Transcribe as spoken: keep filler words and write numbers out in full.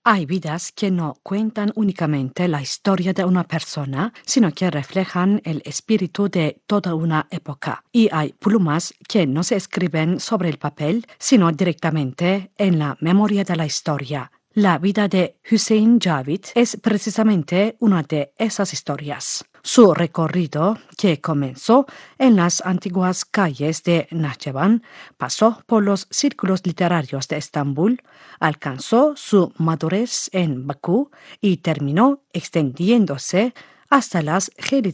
Hay vidas que no cuentan únicamente la historia de una persona, sino que reflejan el espíritu de toda una época. Y hay plumas que no se escriben sobre el papel, sino directamente en la memoria de la historia. La vida de Hussein Javid es precisamente una de esas historias. Su recorrido, que comenzó en las antiguas calles de Nahçıvan, pasó por los círculos literarios de Estambul, alcanzó su madurez en Bakú y terminó extendiéndose hasta las